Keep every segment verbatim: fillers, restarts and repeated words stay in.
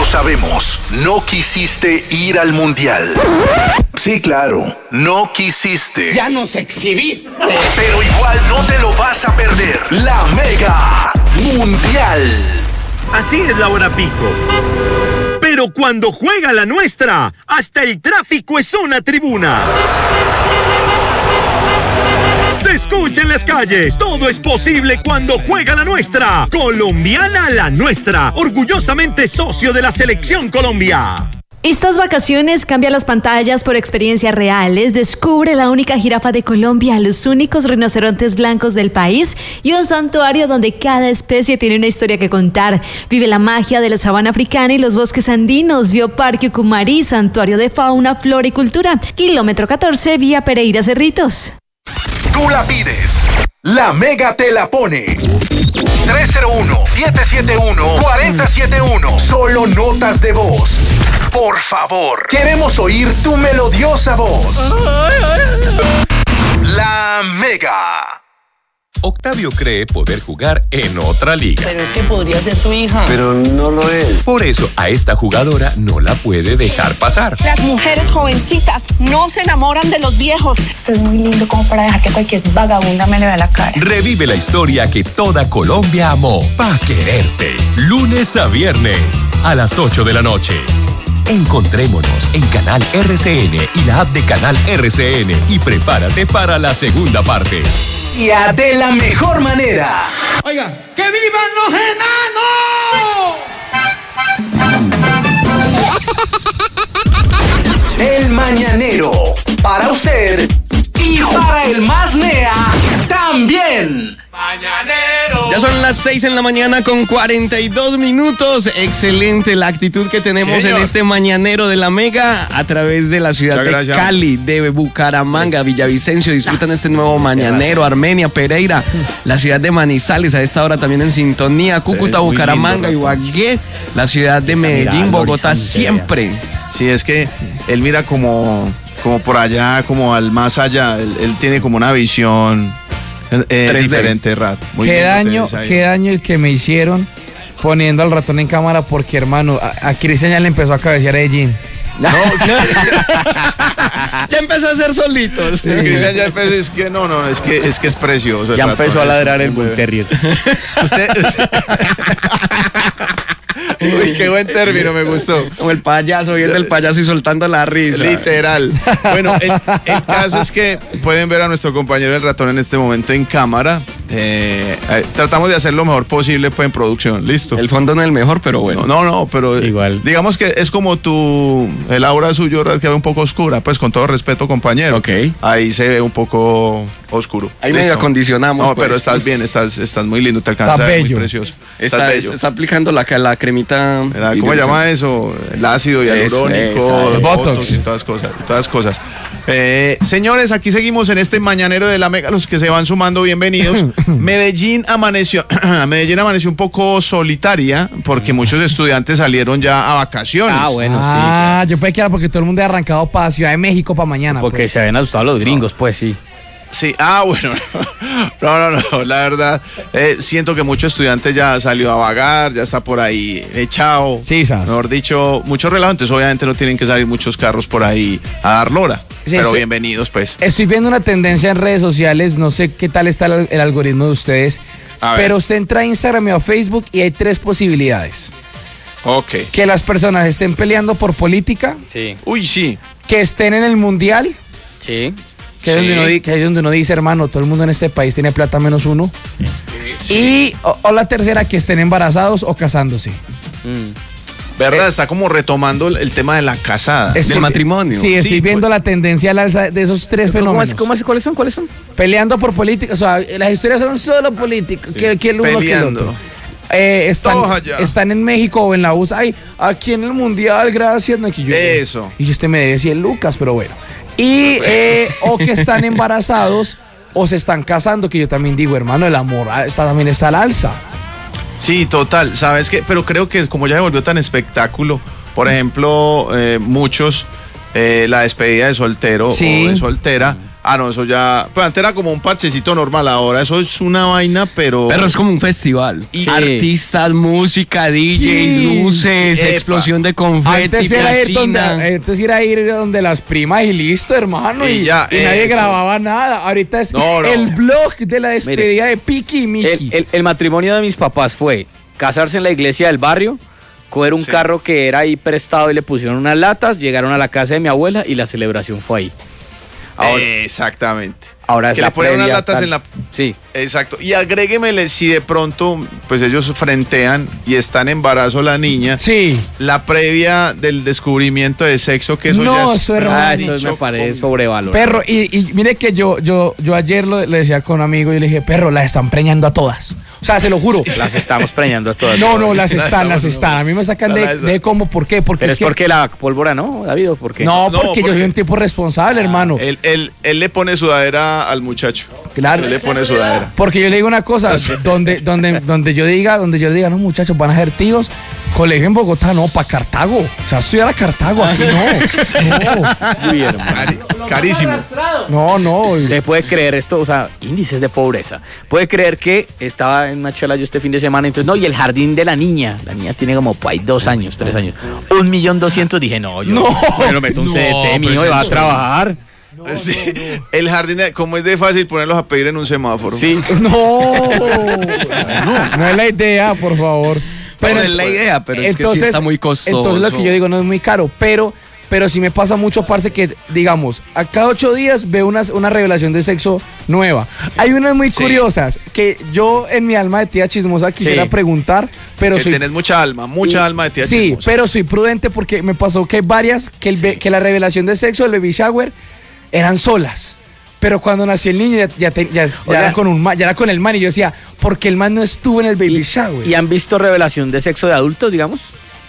sabemos, no quisiste ir al Mundial. Sí, claro, no quisiste. ¡Ya nos exhibiste! Pero igual no te lo vas a perder. La Mega Mundial. Así es la hora pico. Pero cuando juega la nuestra, hasta el tráfico es una tribuna. Se escucha en las calles, todo es posible cuando juega la nuestra. Colombiana la nuestra, orgullosamente socio de la Selección Colombia. Estas vacaciones cambia las pantallas por experiencias reales, descubre la única jirafa de Colombia, los únicos rinocerontes blancos del país y un santuario donde cada especie tiene una historia que contar. Vive la magia de la sabana africana y los bosques andinos, Bioparque Ucumarí, santuario de fauna, flora y cultura, kilómetro catorce, vía Pereira Cerritos. Tú la pides, la Mega te la pone. tres cero uno, siete siete uno, cuatro siete uno. Solo notas de voz. Por favor, queremos oír tu melodiosa voz. La Mega. Octavio cree poder jugar en otra liga. Pero es que podría ser su hija. Pero no lo es. Por eso a esta jugadora no la puede dejar pasar. Las mujeres jovencitas no se enamoran de los viejos. Usted es muy lindo como para dejar que cualquier vagabunda me le vea la cara. Revive la historia que toda Colombia amó. Pa' quererte. Lunes a viernes a las ocho de la noche. Encontrémonos en Canal R C N y la app de Canal R C N y prepárate para la segunda parte. Ya de la mejor manera. Oiga, ¡que vivan los enanos! El Mañanero, para usted y para el más nea también. Mañanero. Ya son las seis en la mañana con cuarenta y dos minutos. Excelente la actitud que tenemos Señor. en este Mañanero de la Mega a través de la ciudad de Cali, de Bucaramanga, Villavicencio. Disfrutan este nuevo Mañanero, Armenia, Pereira, la ciudad de Manizales, a esta hora también en sintonía, Cúcuta, Bucaramanga, Ibagué, la ciudad de Medellín, Bogotá, siempre. Sí, es que él mira como, como por allá, como al más allá, él, él tiene como una visión Eh, diferente, Rat. Muy qué daño, qué daño el que me hicieron poniendo al ratón en cámara, porque hermano, a, a Cristian ya le empezó a cabecear a Jean. No, ya empezó a hacer solitos. Sí, Cristian ya empezó, es que no, no, es que es que es precioso. Ya empezó a ladrar el Bull Terrier. Usted, usted... Uy, qué buen término, me gustó. Como el payaso, viendo el payaso y soltando la risa. Literal. Bueno, el, el caso es que pueden ver a nuestro compañero el ratón en este momento en cámara. Eh, eh, tratamos de hacer lo mejor posible pues en producción, listo. El fondo no es el mejor, pero bueno. No, no, no, pero igual. Digamos que es como tu, el aura suyo que ve un poco oscura, pues con todo respeto, compañero. Ok. Ahí se ve un poco oscuro. Ahí medio acondicionamos. No, pues. pero estás bien, estás, estás muy lindo, te alcanza, muy precioso. Está, bello. Está aplicando la, la cremita. ¿Cómo se llama eso? El ácido hialurónico, el botox y todas cosas, todas cosas. Eh, señores, aquí seguimos en este Mañanero de la Mega, los que se van sumando, bienvenidos. Medellín amaneció, Medellín amaneció un poco solitaria porque muchos estudiantes salieron ya a vacaciones. Ah, bueno, ah, sí. Ah, yo pensé que era porque todo el mundo había arrancado para Ciudad de México para mañana. Porque pues. se habían asustado los gringos, pues sí. Sí, ah, bueno, no, no, no, la verdad, eh, siento que muchos estudiantes ya salió a vagar, ya está por ahí echado. Sí, sabes. Mejor dicho, muchos relatos, entonces obviamente no tienen que salir muchos carros por ahí a dar lora, sí, pero estoy, bienvenidos pues. Estoy viendo una tendencia en redes sociales, no sé qué tal está el, el algoritmo de ustedes, pero usted entra a Instagram y a Facebook y hay tres posibilidades. Ok. Que las personas estén peleando por política. Sí. Uy, sí. Que estén en el mundial. Sí. Que, sí. es donde uno, que es donde uno dice, hermano, todo el mundo en este país tiene plata menos uno. Sí. Y o, o la tercera, que estén embarazados o casándose. Mm. ¿Verdad? Eh, Está como retomando el, el tema de la casada. Estoy, del matrimonio. Sí, estoy sí, viendo pues, la tendencia al alza de esos tres ¿cómo fenómenos. Es, ¿Cómo es, ¿Cuáles son? ¿Cuáles son? Peleando por política. O sea, las historias son solo políticas. Sí. Que, que el uno Peleando. que el otro. Eh, están, están en México o en la U S A. Ay, aquí en el mundial, gracias. No, que yo, Eso. Y este me decía el Lucas, pero bueno. Y eh, o que están embarazados o se están casando, que yo también digo, hermano, el amor está, también está al alza. Sí, total, ¿sabes qué? Pero creo que como ya se volvió tan espectáculo, por ejemplo, eh, muchos eh, la despedida de soltero Sí. o de soltera. Ah, no, eso ya. Pues antes era como un parchecito normal, ahora eso es una vaina, pero. Pero es como un festival. Y- Sí. Artistas, música, D Js, Sí. luces, Epa. explosión de confeti, Antes era, ir donde, piscina. antes era ir donde las primas y listo, hermano. Y Y, ya, y nadie eso. grababa nada. Ahorita es No, no. el blog de la despedida de Piki y Miki. El, el- el matrimonio de mis papás fue casarse en la iglesia del barrio, coger un Sí. carro que era ahí prestado y le pusieron unas latas, llegaron a la casa de mi abuela y la celebración fue ahí. Ahora, Exactamente. ahora es Que la le ponen unas previa, latas tal. en la. Sí. Exacto. Y agréguemele si de pronto, pues ellos frentean y está en embarazo la niña. Sí. La previa del descubrimiento de sexo, que eso No, ya es. eso es Ah, Dicho eso me parece con- sobrevalorado. Perro, y, y mire que yo, yo, yo ayer lo, le decía con un amigo y le dije, perro, las están preñando a todas. O sea, se lo juro. Las estamos preñando a todas. No, no, las Las están, las estamos- están. A mí me sacan de, Las- de cómo, ¿por qué? Porque Pero es es que... porque la pólvora no, David, ¿o por qué? No, No, porque yo porque- soy un tipo responsable, hermano. Él, él, él le pone sudadera al muchacho. Claro. Él le pone sudadera. Porque yo le digo una cosa, donde, donde, donde yo diga, donde yo diga, no muchachos, van a ser tíos, colegio en Bogotá, no, para Cartago. O sea, estudiar a Cartago, aquí no. Uy, hermano. Cari- carísimo. No, no, no. Se puede creer esto, o sea, índices de pobreza. Puede creer que estaba en una charla yo este fin de semana, entonces, no, y el jardín de la niña. La niña tiene como pues, hay dos años, tres años. Un millón doscientos, dije, no, yo No. bueno, meto un No, C D T mío pero y va a eso- trabajar. Sí. El jardín, de, como es de fácil ponerlos a pedir en un semáforo. Sí. No, no, no es la idea, por favor. Pero es la idea, pero es que sí está muy costoso. Entonces lo que yo digo no es muy caro, pero, pero sí me pasa mucho, parce, que digamos, a cada ocho días veo una, una revelación de sexo nueva. Hay unas muy Sí. curiosas que yo en mi alma de tía chismosa quisiera Sí. preguntar, pero Que soy... tenés mucha alma, mucha alma de tía Sí, chismosa. pero soy prudente porque me pasó que varias, que, el be- que la revelación de sexo del baby shower eran solas. Pero cuando nació el niño ya, ya, te- ya- ya Oiga. era con un ma- ya era con el man y yo decía, ¿por qué el man no estuvo en el baby shower? ¿Y han visto revelación de sexo de adultos, digamos?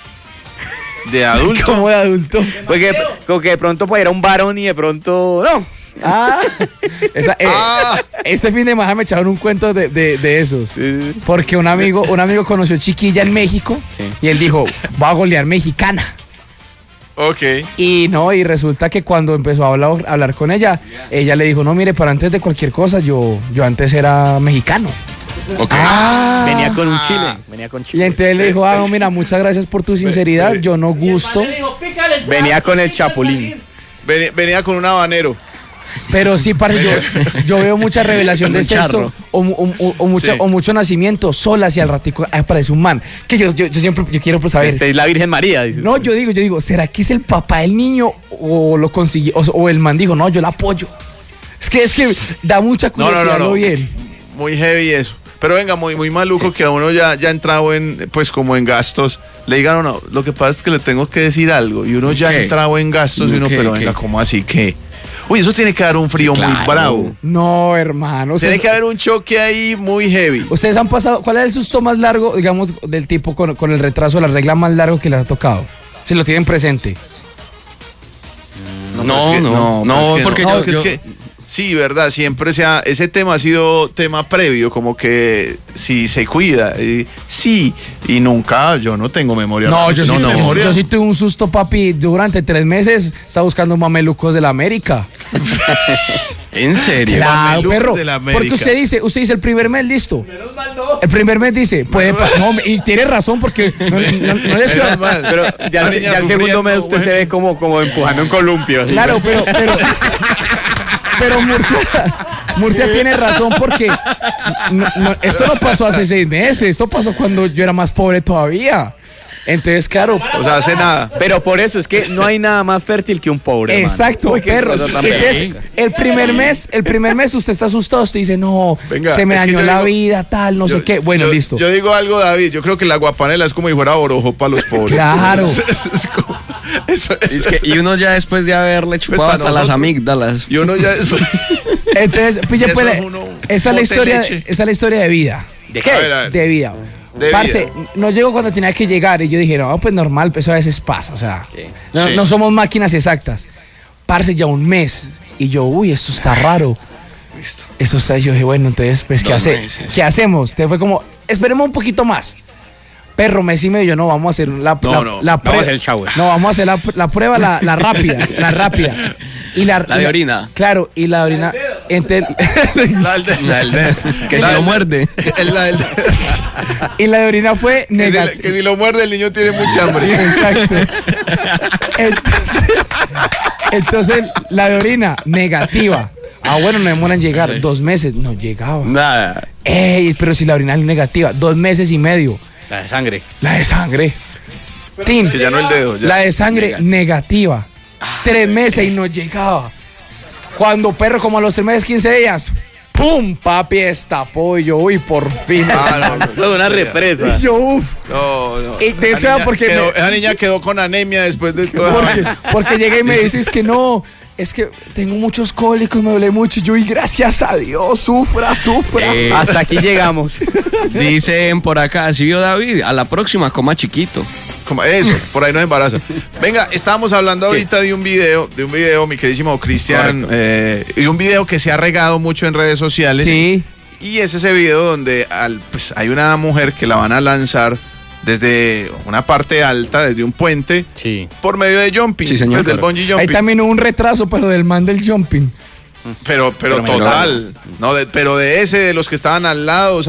De adulto. Como de adulto. Porque como que de pronto pues era un varón y de pronto no. Ah, esa- eh, Ah. este fin de semana me echaron un cuento de, de- de esos. Porque un amigo, un amigo conoció chiquilla en México Sí. y él dijo, va a golear mexicana. Ok. Y no, y resulta que cuando empezó a hablar, a hablar con ella, ella le dijo, no, mire, pero antes de cualquier cosa, yo, yo antes era mexicano. Ok. Ah. Venía con un chile, venía con Y chile. entonces le dijo, ah, no, mira, muchas gracias por tu sinceridad, yo no gusto. Venía con el chapulín. Venía, venía con un habanero. Pero sí, parce, yo, yo veo mucha revelación de Un sexo charro. o, o- o- o mucho, Sí. o mucho nacimiento solas y al ratico aparece un man. Que yo, yo, yo siempre yo quiero pues, saber. Este es la Virgen María, dice. No, yo digo, yo digo, ¿será que es el papá del niño o lo consiguió? O, o el man dijo, no, yo la apoyo. Es que es que da mucha No, no, curiosidad, no, no. bien. Muy heavy eso. Pero venga, muy, muy maluco que a uno ya, ya entrado en, pues como en gastos, le digan, no, lo que pasa es que le tengo que decir algo. Y uno ya ha ¿Qué? entrado en gastos y uno, ¿Qué, pero qué? venga, ¿cómo así que? Uy, eso tiene que dar un frío Sí, muy claro. bravo. No, hermano. Tiene ustedes- que haber un choque ahí muy heavy. Ustedes han pasado, ¿cuál es el susto más largo, digamos, del tipo con, con el retraso, la regla más largo que les ha tocado? Si lo tienen presente. No, pero es que- no, pero no, es que porque no, yo- porque es yo- que sí, verdad, siempre se ha, ese tema ha sido tema previo, como que si se cuida, eh, sí, y nunca, yo no tengo memoria. No, yo, no, sí, no, yo- memoria. yo sí tuve un susto, papi. Durante tres meses estaba buscando mamelucos de la América. ¿En serio? Claro, Mamelucos perro. de la América. Porque usted dice, usted dice el primer mes, listo. El primer mes dice, puede pa- no, y tiene razón porque no, no- no le estoy- Menos mal. Pero ya, La ya niña el segundo sufriendo, mes usted se bueno. ve como, como empujando un columpio. así. Claro, pero, pero, pero Murcia, Murcia tiene razón porque no- no, esto no pasó hace seis meses, esto pasó cuando yo era más pobre todavía. Entonces, claro. O sea, hace nada. Pero por eso es que no hay nada más fértil que un pobre. hermano. Exacto, Uy, qué perro. cosa tan Entonces, rica. el primer mes, el primer mes usted está asustado, usted dice, no, Venga, se me es que dañó yo la digo- vida, tal, no Yo- sé qué. Bueno, yo- listo. Yo digo algo, David, yo creo que la guapanela es como si fuera orojo para los pobres. Claro. Es como- eso- Es eso- que- y uno ya después de haberle chupado para hasta las nosotros- amígdalas. y uno ya Entonces, pille, Y eso pues, es uno- esta es la bote historia, leche. esta es la historia de vida. ¿De qué? A ver, a ver. De vida. De Parce, vida. no llegó cuando tenía que llegar y yo dije, no, pues normal, pues eso a veces pasa, o sea, no, Sí. no somos máquinas exactas. Parce, ya un mes y yo, uy, esto está raro. Listo. Esto está, yo dije, bueno, entonces, pues, ¿qué, Dos hace, meses. ¿qué hacemos? Entonces fue como, esperemos un poquito más. perro, mes y medio, yo no, vamos a hacer la, no, la, no, la vamos a hacer el shower. No, vamos a hacer la, la prueba, la, la rápida, la rápida. Y la, la de orina. Claro, y la de orina. Entre, la del dedo. La del dedo. Que si lo muerde. La del y la de orina fue negativa. Que, si, que si lo muerde el niño tiene mucha hambre. Sí, exacto. Entonces, entonces, la de orina, negativa. Ah, bueno, no demoran en llegar. Dos meses, no llegaba. Nada. Ey, pero si la orina es negativa, dos meses y medio. La de sangre. La de sangre. Tin, es que ya no el dedo. Ya. La de sangre Nega. negativa. Ah, tres meses y no llegaba. Cuando perro, como a los tres meses, quince días, ¡pum! Papi destapó y yo, uy, por fin. Ah, no, no, no, una represa. Y yo, uff. No, no. Y de esa, porque quedó, me... esa niña quedó con anemia después de todo. Porque, porque llega y me dices que no. Es que tengo muchos cólicos, me duele mucho. Y yo, y gracias a Dios, sufra, sufra. Eh, hasta aquí llegamos. Dicen por acá, si vio David, a la próxima coma chiquito. Como eso, por ahí nos embaraza. Venga, estábamos hablando ahorita sí. de un video, de un video, mi queridísimo Cristian, eh, y un video que se ha regado mucho en redes sociales. Sí. Y es ese video donde al, pues, hay una mujer que la van a lanzar desde una parte alta, desde un puente, sí. por medio de jumping, sí, señor, desde el bungee jumping. Ahí también hubo un retraso, pero del man del jumping. Pero, pero, pero total, no, de, pero de ese, de los que estaban al lado, o sea,